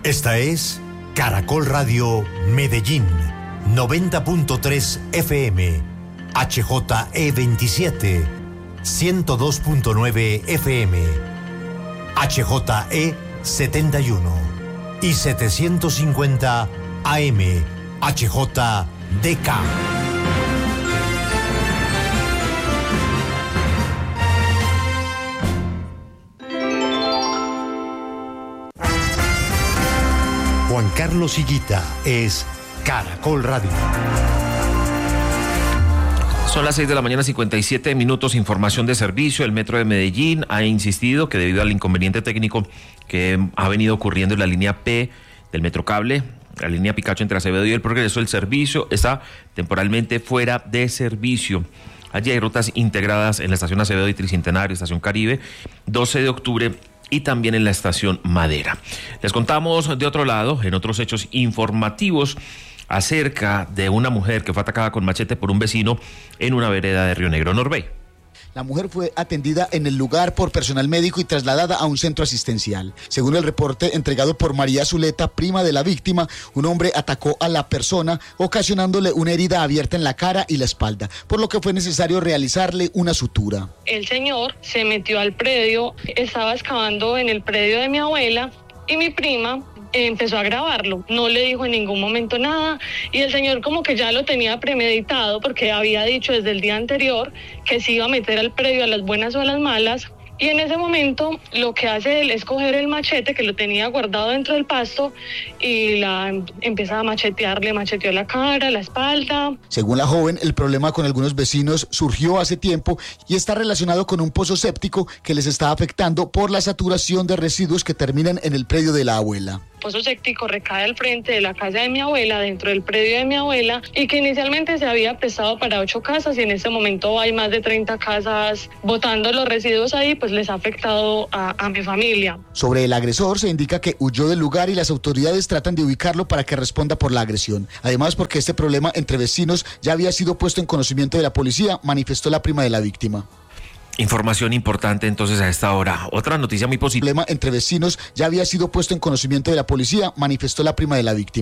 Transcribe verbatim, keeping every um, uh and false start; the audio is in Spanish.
Esta es Caracol Radio Medellín, noventa punto tres F M, H J E veintisiete, ciento dos punto nueve F M, H J E setenta y uno y setecientos cincuenta A M, H J D K. Juan Carlos Higuita es Caracol Radio. Son las seis de la mañana, cincuenta y siete minutos. Información de servicio. El Metro de Medellín ha insistido que debido al inconveniente técnico que ha venido ocurriendo en la línea P del Metrocable, la línea Picacho entre Acevedo y El Progreso, el servicio está temporalmente fuera de servicio. Allí hay rutas integradas en la estación Acevedo y Tricentenario, estación Caribe, doce de octubre y también en la estación Madera. Les contamos de otro lado, en otros hechos informativos, acerca de una mujer que fue atacada con machete por un vecino en una vereda de Río Negro. Norbey. La mujer fue atendida en el lugar por personal médico y trasladada a un centro asistencial. Según el reporte entregado por María Zuleta, prima de la víctima, un hombre atacó a la persona, ocasionándole una herida abierta en la cara y la espalda, por lo que fue necesario realizarle una sutura. El señor se metió al predio, estaba excavando en el predio de mi abuela y mi prima empezó a grabarlo, no le dijo en ningún momento nada y el señor como que ya lo tenía premeditado porque había dicho desde el día anterior que se iba a meter al predio a las buenas o a las malas. Y en ese momento lo que hace él es coger el machete que lo tenía guardado dentro del pasto y la empieza a machetear, le macheteó la cara, la espalda. Según la joven, el problema con algunos vecinos surgió hace tiempo y está relacionado con un pozo séptico que les está afectando por la saturación de residuos que terminan en el predio de la abuela. Pozo séptico recae al frente de la casa de mi abuela, dentro del predio de mi abuela, y que inicialmente se había prestado para ocho casas y en este momento hay más de treinta casas botando los residuos ahí, pues les ha afectado a, a mi familia. Sobre el agresor se indica que huyó del lugar y las autoridades tratan de ubicarlo para que responda por la agresión. Además, porque este problema entre vecinos ya había sido puesto en conocimiento de la policía, manifestó la prima de la víctima. Información importante entonces a esta hora. Otra noticia muy positiva. El problema entre vecinos ya había sido puesto en conocimiento de la policía, manifestó la prima de la víctima.